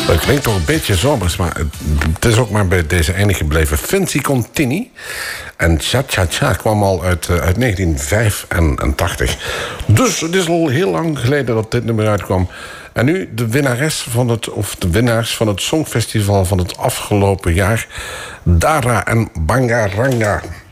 Dat klinkt toch een beetje zomers, maar het is ook maar bij deze einde gebleven. Vinci Contini en Cha Cha Cha kwam al uit 1985. Dus het is al heel lang geleden dat dit nummer uitkwam. En nu de winnares de winnaars van het Songfestival van het afgelopen jaar. Dara en Bangaranga.